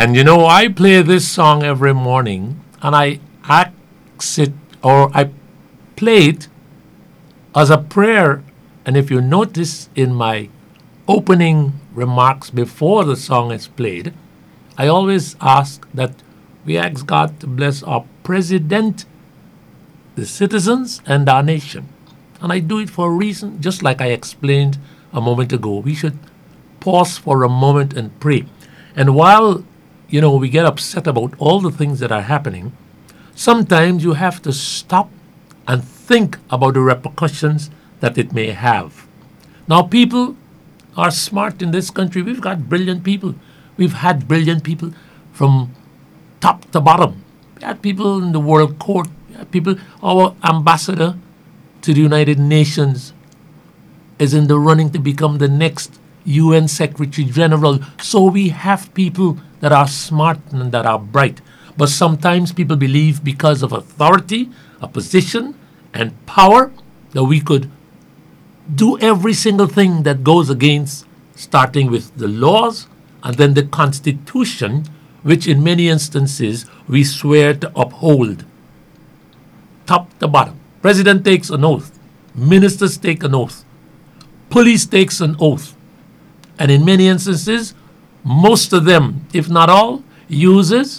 And I play this song every morning and I ask it or I play it as a prayer. And if you notice in my opening remarks before the song is played, I always ask that we ask God to bless our president, the citizens, and our nation. And I do it for a reason, just like I explained a moment ago. We should pause for a moment and pray. And while, we get upset about all the things that are happening, sometimes you have to stop and think about the repercussions that it may have. Now, people are smart in this country. We've got brilliant people. We've had brilliant people from top to bottom. We had people in the World Court. We had people, our ambassador to the United Nations is in the running to become the next UN Secretary General. So we have people that are smart and that are bright. But sometimes people believe because of authority, a position, and power that we could do every single thing that goes against, starting with the laws and then the Constitution, which in many instances we swear to uphold. Top to bottom. President takes an oath. Ministers take an oath. Police takes an oath. And in many instances, most of them, if not all, uses,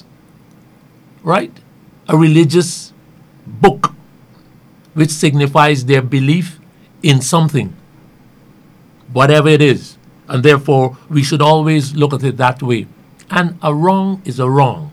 a religious book which signifies their belief in something, whatever it is. And therefore, we should always look at it that way. And a wrong is a wrong.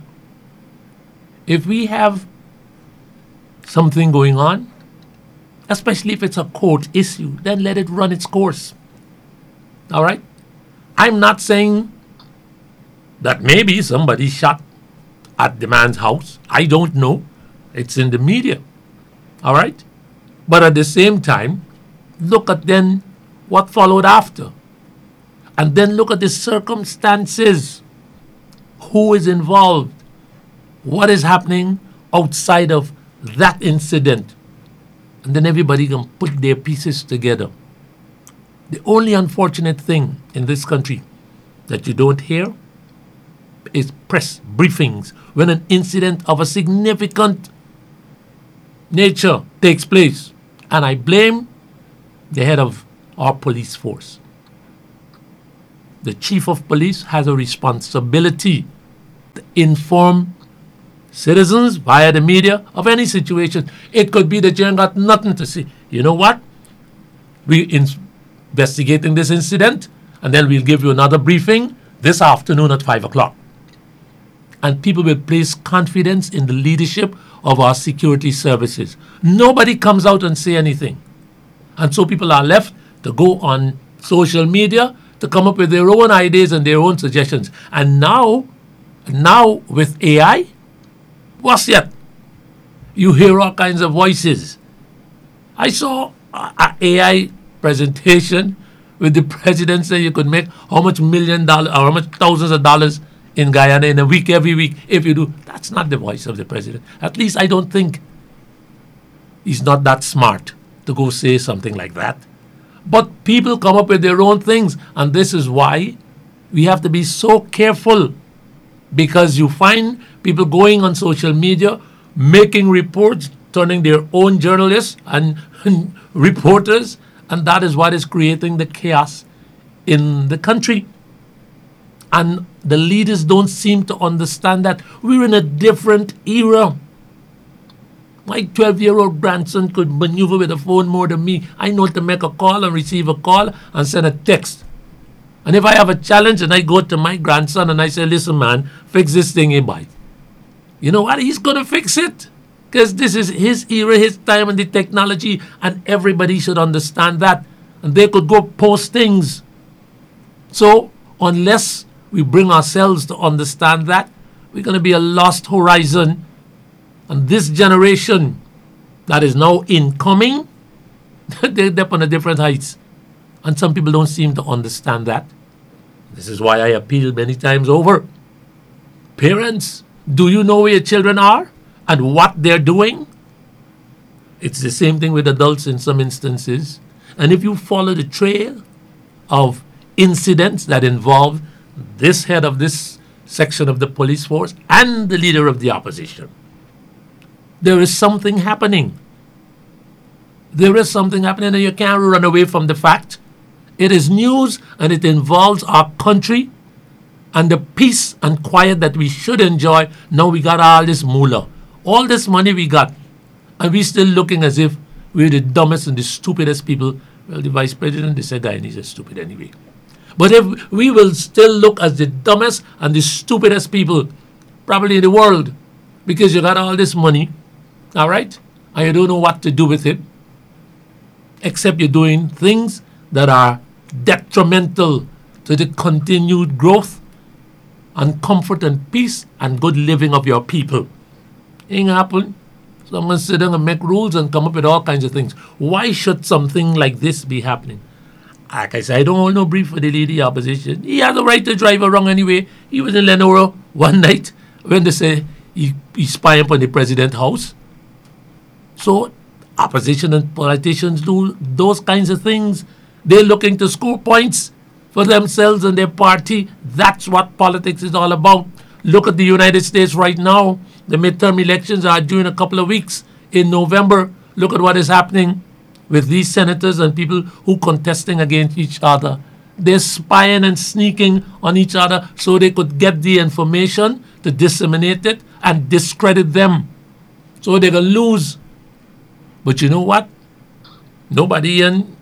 If we have something going on, especially if it's a court issue, then let it run its course. All right? I'm not saying that maybe somebody shot at the man's house. I don't know. It's in the media. All right? But at the same time, look at then what followed after. And then look at the circumstances. Who is involved? What is happening outside of that incident? And then everybody can put their pieces together. The only unfortunate thing in this country that you don't hear is press briefings when an incident of a significant nature takes place. And I blame the head of our police force. The chief of police has a responsibility to inform citizens via the media of any situation. It could be that you ain't got nothing to say. You know what? We're investigating this incident, and then we'll give you another briefing this afternoon at 5 o'clock. And people will place confidence in the leadership of our security services. Nobody comes out and say anything. And so people are left to go on social media to come up with their own ideas and their own suggestions. And now with AI, what's yet? You hear all kinds of voices. I saw an AI presentation with the president saying you could make how much $1 million or how much thousands of dollars in Guyana in a week, every week, if you do. That's not the voice of the president. At least I don't think he's not that smart to go say something like that. But people come up with their own things, and this is why we have to be so careful, because you find people going on social media, making reports, turning their own journalists and reporters, and that is what is creating the chaos in the country. And the leaders don't seem to understand that we're in a different era. My 12-year-old grandson could maneuver with a phone more than me. I know to make a call and receive a call and send a text. And if I have a challenge and I go to my grandson and I say, listen, man, fix this thing, boy. You know what? He's going to fix it. Because this is his era, his time, and the technology, and everybody should understand that. And they could go post things. So unless we bring ourselves to understand that, we're going to be a lost horizon. And this generation that is now incoming, they're up on a different heights. And some people don't seem to understand that. This is why I appeal many times over. Parents, do you know where your children are and what they're doing? It's the same thing with adults in some instances. And if you follow the trail of incidents that involve this head of this section of the police force and the leader of the opposition. There is something happening. There is something happening, and you can't run away from the fact. It is news, and it involves our country and the peace and quiet that we should enjoy. Now we got all this moolah, all this money we got, and we still looking as if we're the dumbest and the stupidest people. Well, the vice president, they said that he's stupid anyway. But if we will still look as the dumbest and the stupidest people probably in the world, because you got all this money, all right, and you don't know what to do with it, except you're doing things that are detrimental to the continued growth and comfort and peace and good living of your people. Ain't happen. Someone sit down and make rules and come up with all kinds of things. Why should something like this be happening? Like I said, I don't hold no brief for the lady opposition. He has the right to drive around anyway. He was in Lenora one night when they say he spying upon the president's house. So opposition and politicians do those kinds of things. They're looking to score points for themselves and their party. That's what politics is all about. Look at the United States right now. The midterm elections are due in a couple of weeks in November. Look at what is happening with these senators and people who contesting against each other. They're spying and sneaking on each other so they could get the information to disseminate it and discredit them. So they can lose. But you know what? Nobody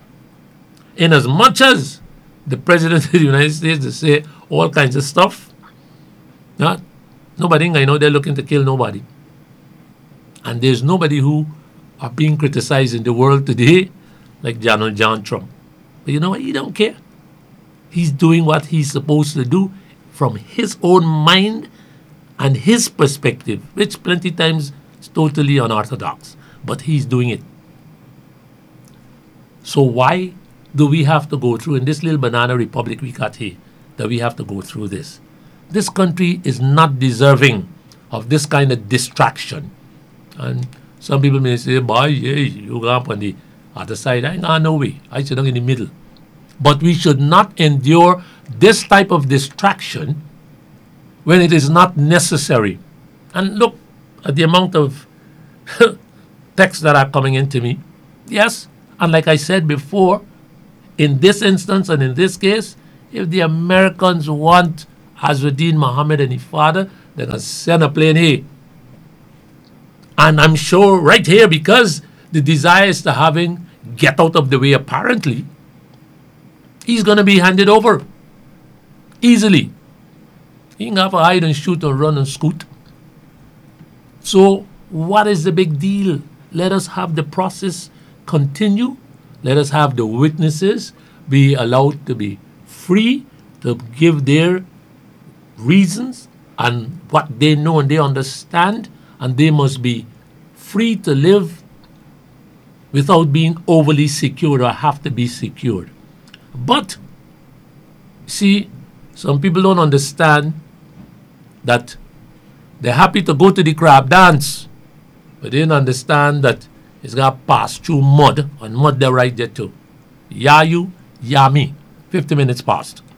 in as much as the president of the United States to say all kinds of stuff, nobody I know they're looking to kill nobody. And there's nobody who are being criticized in the world today like Donald John Trump. But you know what? He don't care. He's doing what he's supposed to do from his own mind and his perspective, which plenty times is totally unorthodox. But he's doing it. So why do we have to go through, in this little banana republic we got here, that we have to go through this? This country is not deserving of this kind of distraction. And some people may say, boy, yeah, you go up on the other side. I ain't got no way. I sit down in the middle. But we should not endure this type of distraction when it is not necessary. And look at the amount of texts that are coming into me. Yes, and like I said before, in this instance and in this case, if the Americans want Azzuddin Mohammed and his father, they're going to send a plane here. And I'm sure right here, because the desire is to have him get out of the way apparently, he's going to be handed over easily. He can have a hide and shoot or run and scoot. So what is the big deal? Let us have the process continue. Let us have the witnesses be allowed to be free to give their reasons and what they know and they understand, and they must be free to live without being overly secured or have to be secured. But, see, some people don't understand that they're happy to go to the crab dance, but they don't understand that it's got to pass through mud, and mud they're right there too. Ya you, ya me. 50 minutes past.